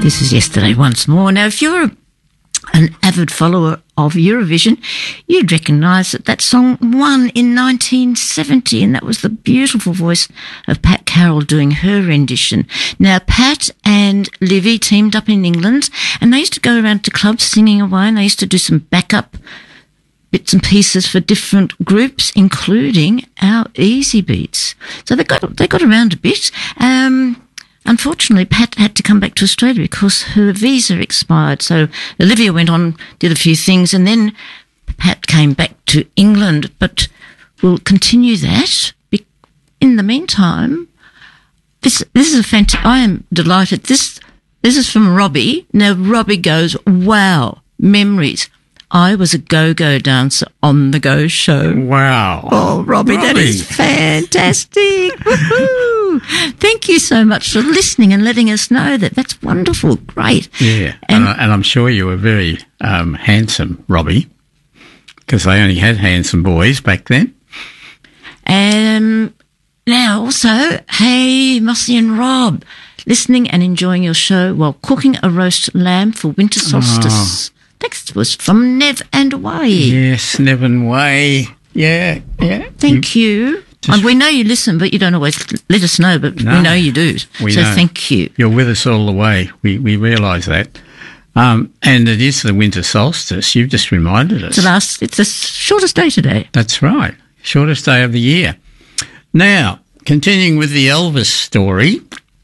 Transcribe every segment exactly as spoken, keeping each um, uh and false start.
This is Yesterday Once More. Now, if you're an avid follower of Eurovision, you'd recognise that that song won in nineteen seventy, and that was the beautiful voice of Pat Carroll doing her rendition. Now, Pat and Livy teamed up in England, and they used to go around to clubs singing away, and they used to do some backup bits and pieces for different groups, including our Easy Beats. So they got they got around a bit. Um, Unfortunately, Pat had to come back to Australia because her visa expired. So Olivia went on, did a few things, and then Pat came back to England. But we'll continue that. In the meantime, this this is a fantastic. I am delighted. This this is from Robbie. Now Robbie goes, "Wow, memories. I was a go-go dancer on the Go Show." Wow. Oh, Robbie, Robbie. that is fantastic. Woohoo. Thank you so much for listening and letting us know that. That's wonderful. Great. Yeah, and, and, I, and I'm sure you were very um, handsome, Robbie, because they only had handsome boys back then. Um, now, also, hey, Mossy and Rob, listening and enjoying your show while cooking a roast lamb for winter solstice. Oh. That was from Nev and Way. Yes, Nev and Way. Yeah, yeah. Thank you. you. And we know you listen, but you don't always let us know, but no, we know you do. We so know. Thank you. You're with us all the way. We we realise that. Um, and it is the winter solstice. You've just reminded us. It's the last, it's the shortest day today. That's right. Shortest day of the year. Now, continuing with the Elvis story,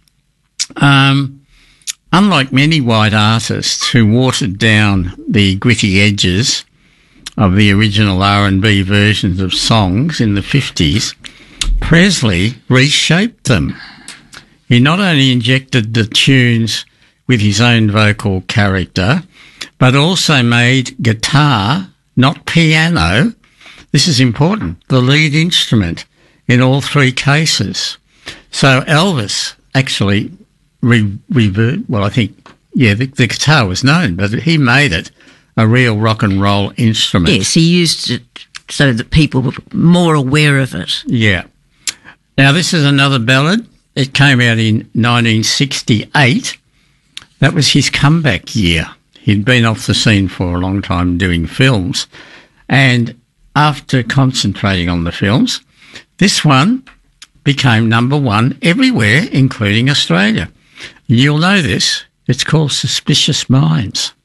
um, unlike many white artists who watered down the gritty edges of the original R and B versions of songs in the fifties, Presley reshaped them. He not only injected the tunes with his own vocal character, but also made guitar, not piano, this is important, the lead instrument in all three cases. So Elvis actually re- revert, well, I think, yeah, the, the guitar was known, but he made it a real rock and roll instrument. Yes, he used it so that people were more aware of it. Yeah. Now, this is another ballad. It came out in nineteen sixty-eight. That was his comeback year. He'd been off the scene for a long time doing films. And after concentrating on the films, this one became number one everywhere, including Australia. You'll know this. It's called Suspicious Minds.